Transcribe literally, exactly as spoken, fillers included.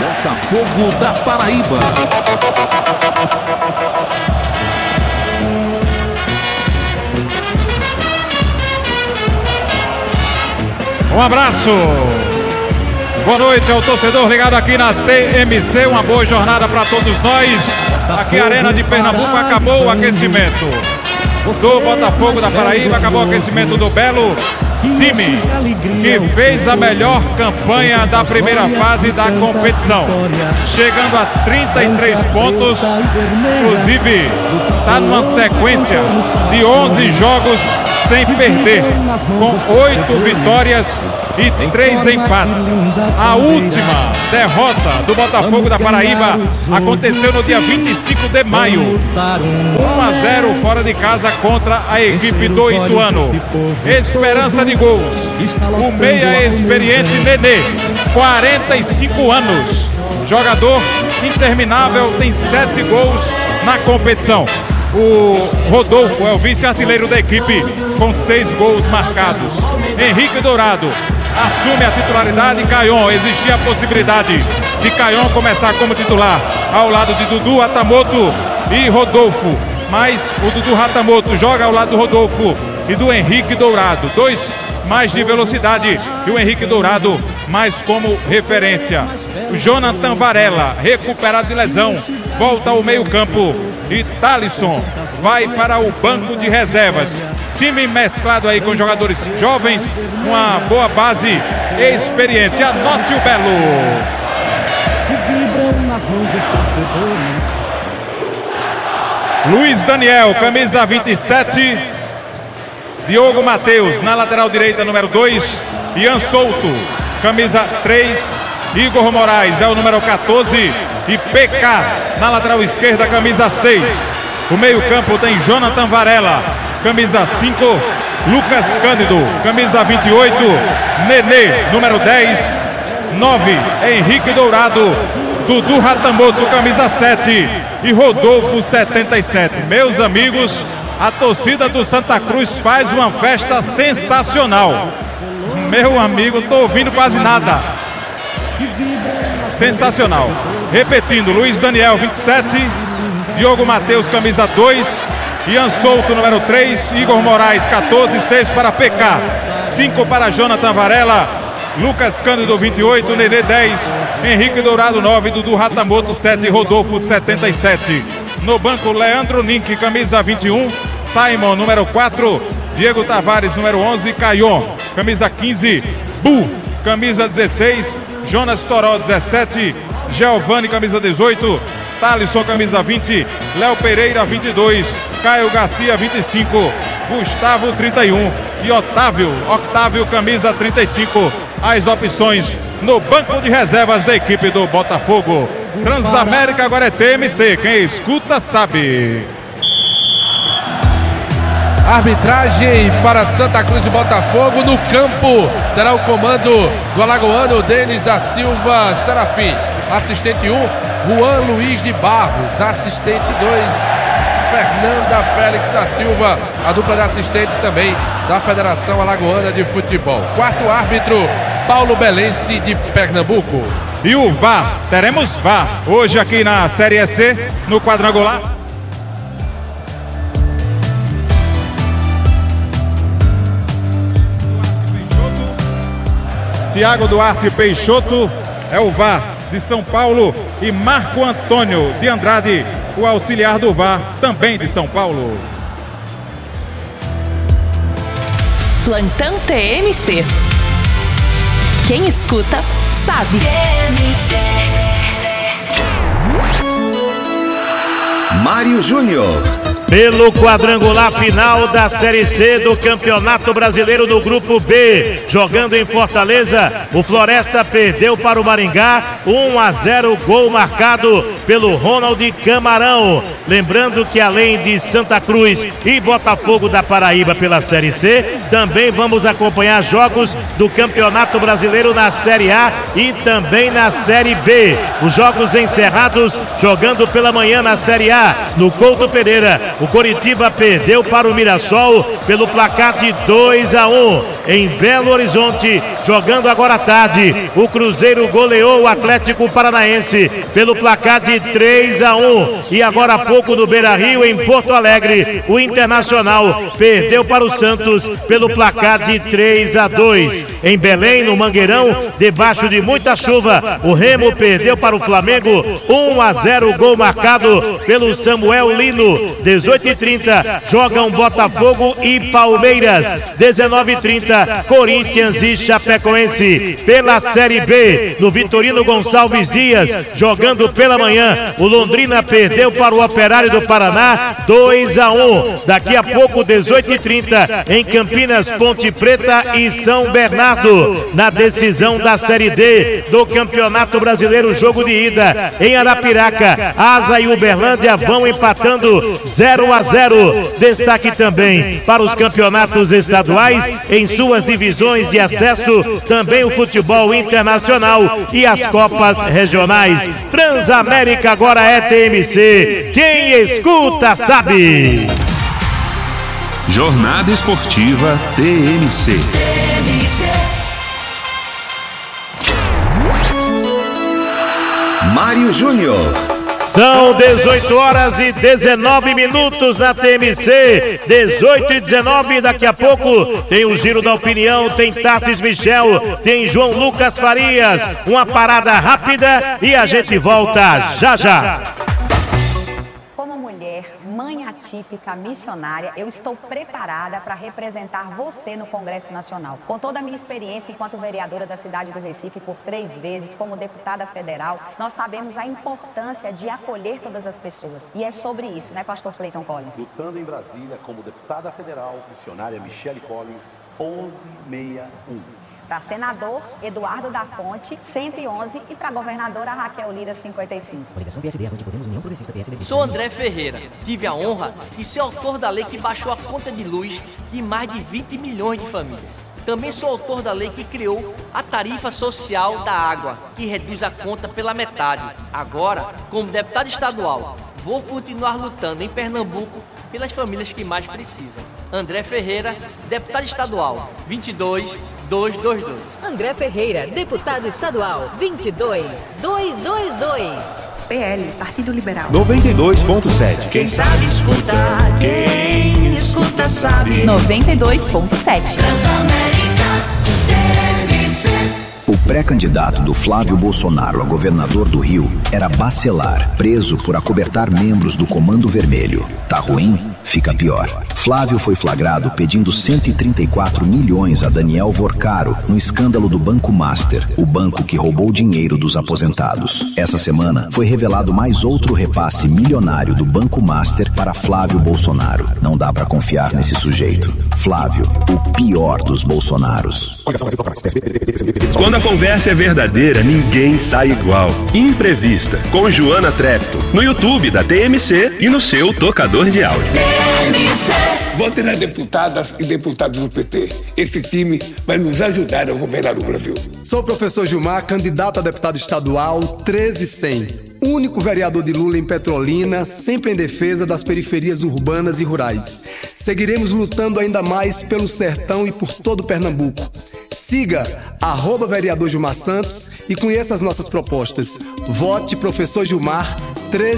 Botafogo da Paraíba. Um abraço. Boa noite ao torcedor ligado aqui na T M C. Uma boa jornada para todos nós. Aqui a Arena de Pernambuco, acabou o aquecimento do Botafogo da Paraíba, acabou o aquecimento do belo time que fez a melhor campanha da primeira fase da competição, chegando a trinta e três pontos, inclusive está numa sequência de onze jogos sem perder, com oito vitórias e três empates. A última derrota do Botafogo da Paraíba aconteceu no dia vinte e cinco de maio, um a zero fora de casa contra a equipe do Ituano. Esperança de gols, o meia experiente Nenê, quarenta e cinco anos, jogador interminável, tem sete gols na competição. O Rodolfo é o vice-artilheiro da equipe com seis gols marcados. Henrique Dourado assume a titularidade. Caion, existia a possibilidade de Caion começar como titular ao lado de Dudu Ratamoto e Rodolfo, mas o Dudu Ratamoto joga ao lado do Rodolfo e do Henrique Dourado, dois mais de velocidade e o Henrique Dourado mais como referência. O Jonathan Varela, recuperado de lesão, volta ao meio campo e Thalisson vai para o banco de reservas. Time mesclado aí com jogadores jovens, uma boa base experiente. Anote o belo. Luiz Daniel, camisa vinte e sete. Diogo Matheus, na lateral direita, número dois. Ian Souto, camisa três. Igor Moraes é o número quatorze. E P K na lateral esquerda, camisa seis. O meio campo tem Jonathan Varela, camisa cinco. Lucas Cândido, camisa vinte e oito. Nenê, número dez. nove, Henrique Dourado. Dudu Ratamoto, camisa sete. E Rodolfo, setenta e sete. Meus amigos, a torcida do Santa Cruz faz uma festa sensacional. Meu amigo, não tô ouvindo quase nada. Sensacional. Repetindo, Luiz Daniel, vinte e sete. Diogo Matheus, camisa dois. Ian Souto, número três. Igor Moraes, quatorze. seis para P K. cinco para Jonathan Varela. Lucas Cândido, vinte e oito. Nenê, dez. Henrique Dourado, nove. Dudu Ratamoto, sete. Rodolfo, setenta e sete. No banco, Leandro Nink, camisa vinte e um. Simon, número quatro. Diego Tavares, número onze. Caion, camisa quinze. Bu, camisa dezesseis. Jonas Toró, dezessete. Giovanni, camisa dezoito. Thalisson, camisa vinte. Léo Pereira, vinte e dois. Caio Garcia, vinte e cinco. Gustavo, trinta e um. E Otávio, Octávio, camisa trinta e cinco. As opções no banco de reservas da equipe do Botafogo. Transamérica agora é T M C. Quem escuta sabe. Arbitragem para Santa Cruz e Botafogo. No campo terá o comando do alagoano Denis da Silva Serafim. Assistente um, Juan Luiz de Barros. Assistente dois, Fernanda Félix da Silva. A dupla de assistentes também da Federação Alagoana de Futebol. Quarto árbitro, Paulo Belense de Pernambuco. E o V A R, teremos V A R hoje aqui na Série C, no quadrangular. Tiago Duarte Peixoto é o V A R de São Paulo e Marco Antônio de Andrade, o auxiliar do V A R, também de São Paulo. Plantão T M C. Quem escuta, sabe. T M C. Mário Júnior. Pelo quadrangular final da Série C do Campeonato Brasileiro do Grupo B, jogando em Fortaleza, o Floresta perdeu para o Maringá, um a zero, gol marcado pelo Ronald Camarão. Lembrando que além de Santa Cruz e Botafogo da Paraíba pela Série C, também vamos acompanhar jogos do Campeonato Brasileiro na Série A e também na Série B. Os jogos encerrados, jogando pela manhã na Série A, no Couto Pereira, O Coritiba perdeu para o Mirassol pelo placar de dois a um. Em Belo Horizonte, jogando agora à tarde, o Cruzeiro goleou o Atlético Paranaense pelo placar de três a um. E agora há pouco no Beira-Rio, em Porto Alegre, o Internacional perdeu para o Santos pelo placar de três a dois. Em Belém, no Mangueirão, debaixo de muita chuva, o Remo perdeu para o Flamengo um a zero, gol marcado pelo Samuel Lino. dezoito e trinta, jogam Botafogo e Palmeiras. dezenove e trinta, Corinthians e Chapecoense. Pela Série B, no Vitorino Gonçalves Dias, jogando pela manhã, o Londrina perdeu para o Operário do Paraná dois a um. Daqui a pouco, dezoito e trinta, em Campinas, Ponte Preta e São Bernardo. Na decisão da Série D do Campeonato Brasileiro, jogo de ida em Arapiraca, Asa e Uberlândia vão empatando zero a zero. Destaque também para os campeonatos estaduais em suas divisões de acesso, também o futebol internacional e as copas regionais. Transamérica agora é T M C. Quem escuta sabe. Jornada Esportiva T M C. Mário Júnior. São dezoito horas e dezenove minutos na T M C, dezoito e dezenove, daqui a pouco tem o Giro da Opinião, tem Tassis Michel, tem João Lucas Farias, uma parada rápida e a gente volta já já. Como mulher, mãe atípica, missionária, eu estou preparada para representar você no Congresso Nacional. Com toda a minha experiência enquanto vereadora da cidade do Recife por três vezes, como deputada federal, nós sabemos a importância de acolher todas as pessoas. E é sobre isso, né, pastor Cleiton Collins? Lutando em Brasília como deputada federal, missionária Michele Collins, onze sessenta e um. Para senador, Eduardo da Fonte, cento e onze, e para governadora, Raquel Lira, cinquenta e cinco. Sou André Ferreira. Tive a honra de ser autor da lei que baixou a conta de luz de mais de vinte milhões de famílias. Também sou autor da lei que criou a tarifa social da água, que reduz a conta pela metade. Agora, como deputado estadual, vou continuar lutando em Pernambuco pelas famílias que mais precisam. André Ferreira, deputado estadual, vinte e dois, duzentos e vinte e dois. André Ferreira, deputado estadual, vinte e dois, duzentos e vinte e dois. P L, Partido Liberal. noventa e dois ponto sete. Quem sabe escuta, quem escuta sabe. noventa e dois ponto sete. Transamérica, T M C. O pré-candidato do Flávio Bolsonaro a governador do Rio era Bacelar, preso por acobertar membros do Comando Vermelho. Tá ruim? Fica pior. Flávio foi flagrado pedindo cento e trinta e quatro milhões a Daniel Vorcaro no escândalo do Banco Master, o banco que roubou dinheiro dos aposentados. Essa semana foi revelado mais outro repasse milionário do Banco Master para Flávio Bolsonaro. Não dá pra confiar nesse sujeito. Flávio, o pior dos Bolsonaros. Quando a conversa é verdadeira, ninguém sai igual. Imprevista, com Joana Trepto, no YouTube da T M C e no seu tocador de áudio. Vote nas deputadas e deputados do P T. Esse time vai nos ajudar a governar o Brasil. Sou o professor Gilmar, candidato a deputado estadual treze cem. Único vereador de Lula em Petrolina, sempre em defesa das periferias urbanas e rurais. Seguiremos lutando ainda mais pelo sertão e por todo Pernambuco. Siga arroba vereador Gilmar Santos e conheça as nossas propostas. Vote professor Gilmar treze